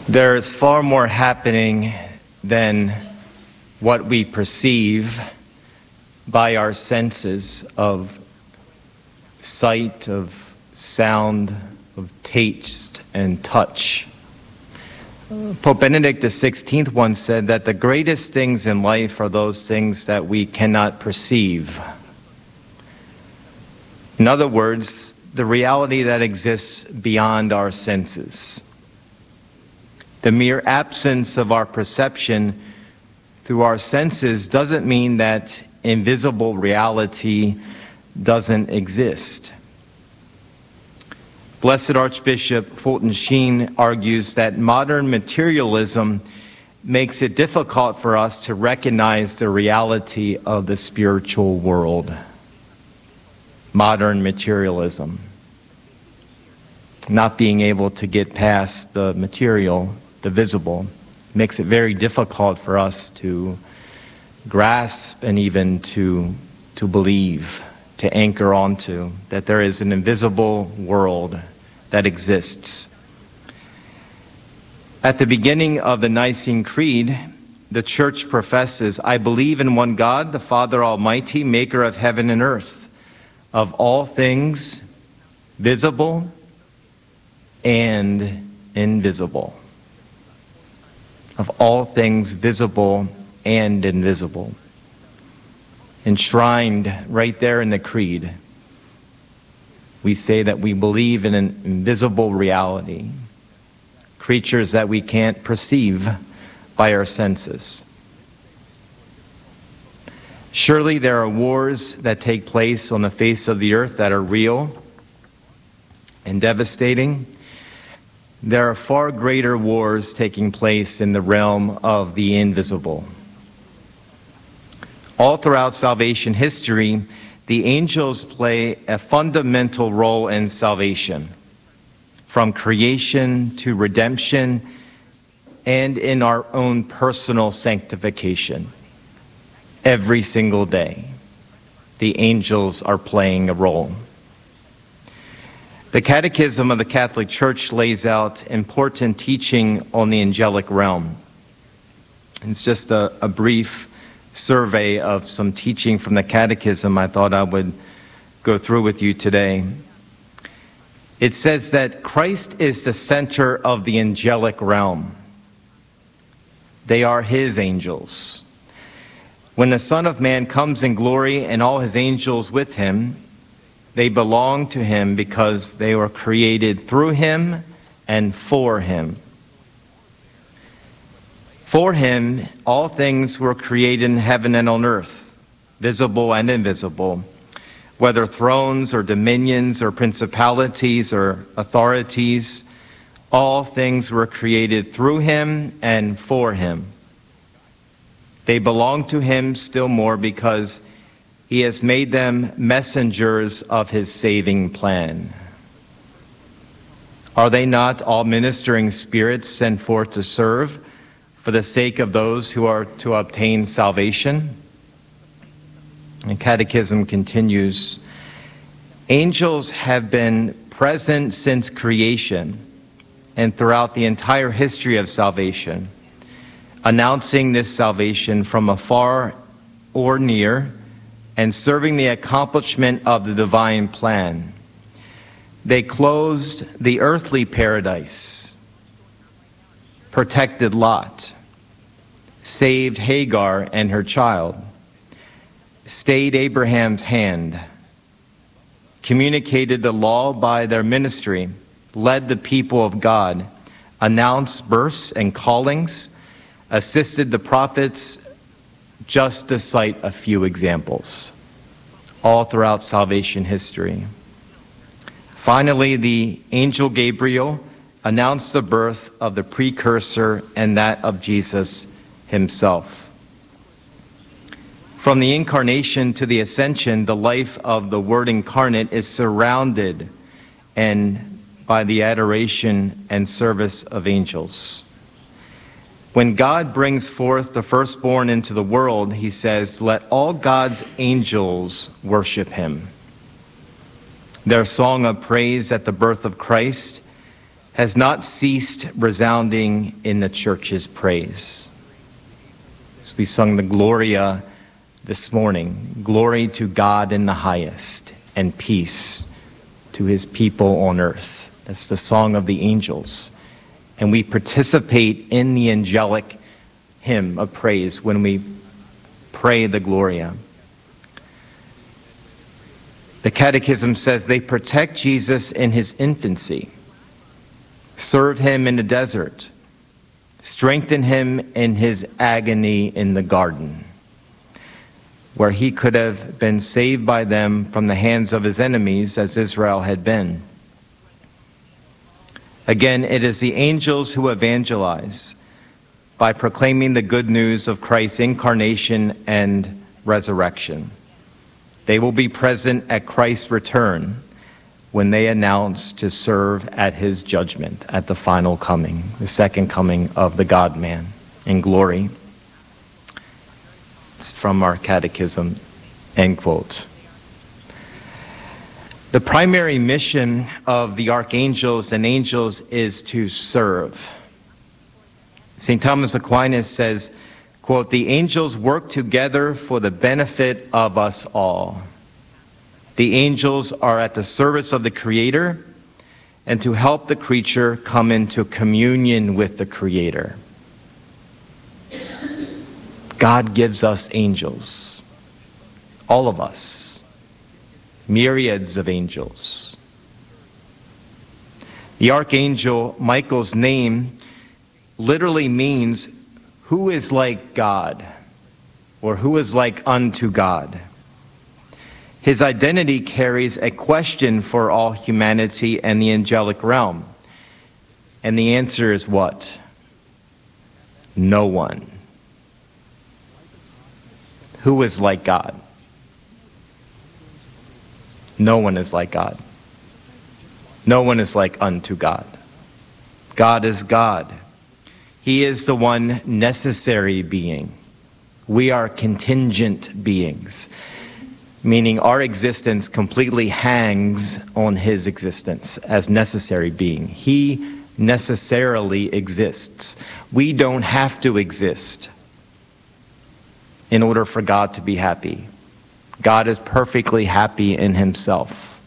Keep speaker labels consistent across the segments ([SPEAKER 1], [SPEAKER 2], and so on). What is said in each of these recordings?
[SPEAKER 1] There is far more happening than what we perceive by our senses of sight, of sound, of taste, and touch. Pope Benedict XVI once said that the greatest things in life are those things that we cannot perceive. In other words, the reality that exists beyond our senses. The mere absence of our perception through our senses doesn't mean that invisible reality doesn't exist. Blessed Archbishop Fulton Sheen argues that modern materialism makes it difficult for us to recognize the reality of the spiritual world. Modern materialism. Not being able to get past the material, the visible, makes it very difficult for us to grasp and even to believe, to anchor onto, that there is an invisible world that exists. At the beginning of the Nicene Creed, the Church professes, "I believe in one God, the Father Almighty, maker of heaven and earth, of all things visible and invisible." Of all things visible and invisible. Enshrined right there in the Creed, we say that we believe in an invisible reality, creatures that we can't perceive by our senses. Surely there are wars that take place on the face of the earth that are real and devastating. There are far greater wars taking place in the realm of the invisible. All throughout salvation history, the angels play a fundamental role in salvation, from creation to redemption and in our own personal sanctification. Every single day, the angels are playing a role. The Catechism of the Catholic Church lays out important teaching on the angelic realm. It's just a brief survey of some teaching from the Catechism I thought I would go through with you today. It says that Christ is the center of the angelic realm. They are his angels. When the Son of Man comes in glory and all his angels with him, they belong to him because they were created through him and for him. For him, all things were created in heaven and on earth, visible and invisible, whether thrones or dominions or principalities or authorities, all things were created through him and for him. They belong to him still more because he has made them messengers of his saving plan. Are they not all ministering spirits sent forth to serve for the sake of those who are to obtain salvation? And Catechism continues, angels have been present since creation and throughout the entire history of salvation, announcing this salvation from afar or near, and serving the accomplishment of the divine plan. They closed the earthly paradise, protected Lot, saved Hagar and her child, stayed Abraham's hand, communicated the law by their ministry, led the people of God, announced births and callings, assisted the prophets, just to cite a few examples, all throughout salvation history. Finally, the angel Gabriel announced the birth of the precursor and that of Jesus himself. From the incarnation to the ascension, the life of the Word incarnate is surrounded by the adoration and service of angels. When God brings forth the firstborn into the world, he says, "Let all God's angels worship him." Their song of praise at the birth of Christ has not ceased resounding in the church's praise. As we sung the Gloria this morning, glory to God in the highest, and peace to his people on earth. That's the song of the angels. And we participate in the angelic hymn of praise when we pray the Gloria. The Catechism says they protect Jesus in his infancy, serve him in the desert, strengthen him in his agony in the garden, where he could have been saved by them from the hands of his enemies, as Israel had been. Again, it is the angels who evangelize by proclaiming the good news of Christ's incarnation and resurrection. They will be present at Christ's return when they announce to serve at his judgment, at the final coming, the second coming of the God-man in glory. It's from our catechism, end quote. The primary mission of the archangels and angels is to serve. St. Thomas Aquinas says, quote, "The angels work together for the benefit of us all. The angels are at the service of the Creator and to help the creature come into communion with the Creator." God gives us angels, all of us, myriads of angels. The Archangel Michael's name literally means who is like God, or who is like unto God. His identity carries a question for all humanity and the angelic realm. And the answer is what? No one. Who is like God? No one is like God. No one is like unto God. God is God. He is the one necessary being. We are contingent beings, meaning our existence completely hangs on his existence as necessary being. He necessarily exists. We don't have to exist in order for God to be happy. God is perfectly happy in himself.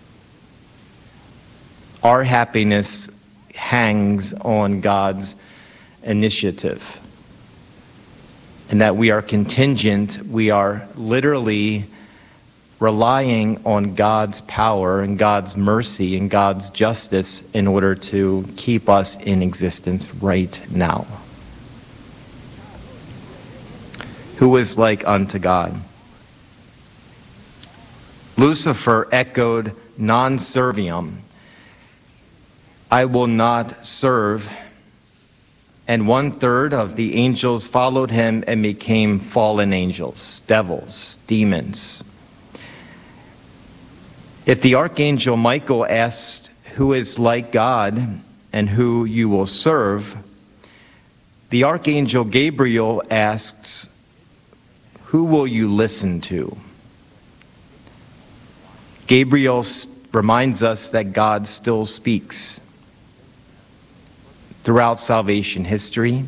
[SPEAKER 1] Our happiness hangs on God's initiative, and that we are contingent. We are literally relying on God's power and God's mercy and God's justice in order to keep us in existence right now. Who is like unto God? Lucifer echoed non serviam, I will not serve. And 1/3 of the angels followed him and became fallen angels, devils, demons. If the Archangel Michael asked, who is like God and who you will serve, the Archangel Gabriel asks, who will you listen to? Gabriel reminds us that God still speaks throughout salvation history,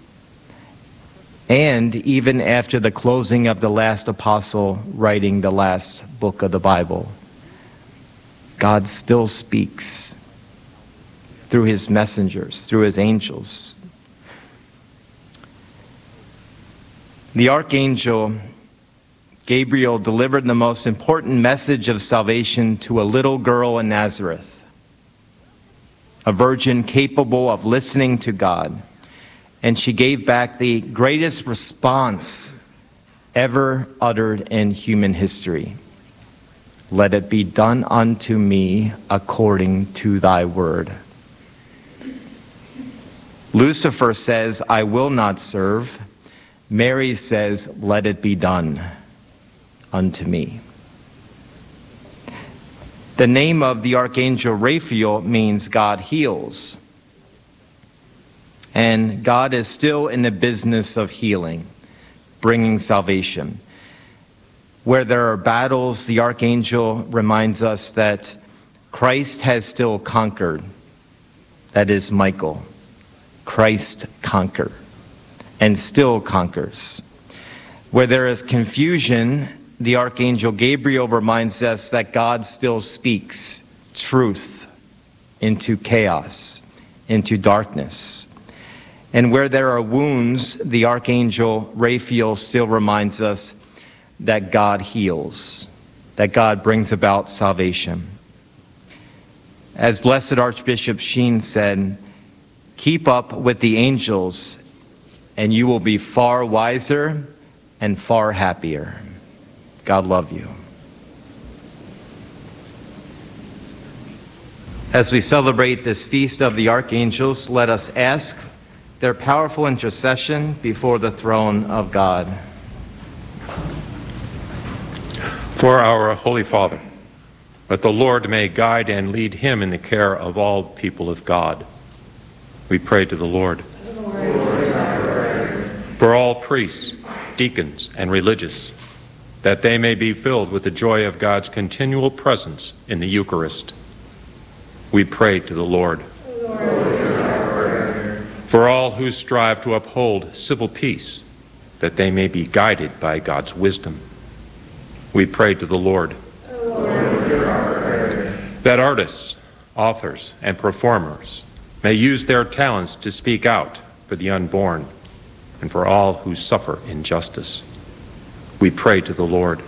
[SPEAKER 1] and even after the closing of the last apostle writing the last book of the Bible. God still speaks through his messengers, through his angels. The Archangel Gabriel delivered the most important message of salvation to a little girl in Nazareth, a virgin capable of listening to God, and she gave back the greatest response ever uttered in human history. Let it be done unto me according to thy word. Lucifer says, I will not serve. Mary says, let it be done unto me. The name of the Archangel Raphael means God heals. And God is still in the business of healing, bringing salvation. Where there are battles, the Archangel reminds us that Christ has still conquered. that is Michael. Christ conquered and still conquers. Where there is confusion, the Archangel Gabriel reminds us that God still speaks truth into chaos, into darkness. And where there are wounds, the Archangel Raphael still reminds us that God heals, that God brings about salvation. As Blessed Archbishop Sheen said, keep up with the angels and you will be far wiser and far happier. God love you. As we celebrate this feast of the archangels, let us ask their powerful intercession before the throne of God.
[SPEAKER 2] For our Holy Father, that the Lord may guide and lead him in the care of all people of God. We pray to the Lord. For all priests, deacons, and religious, that they may be filled with the joy of God's continual presence in the Eucharist. We pray to the Lord. For all who strive to uphold civil peace, that they may be guided by God's wisdom. We pray to the Lord. That artists, authors, and performers may use their talents to speak out for the unborn and for all who suffer injustice. We pray to the Lord.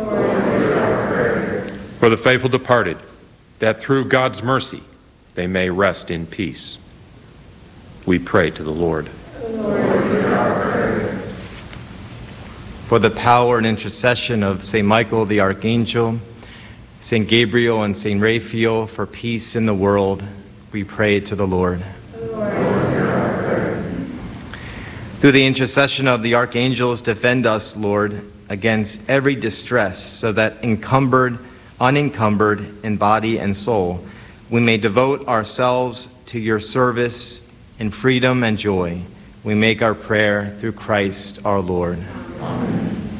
[SPEAKER 2] For the faithful departed, that through God's mercy they may rest in peace. We pray to the Lord.
[SPEAKER 1] For the power and intercession of St. Michael the Archangel, St. Gabriel and St. Raphael, for peace in the world, we pray to the Lord. Through the intercession of the archangels, defend us, Lord, against every distress, so that unencumbered in body and soul, we may devote ourselves to your service in freedom and joy. We make our prayer through Christ our Lord.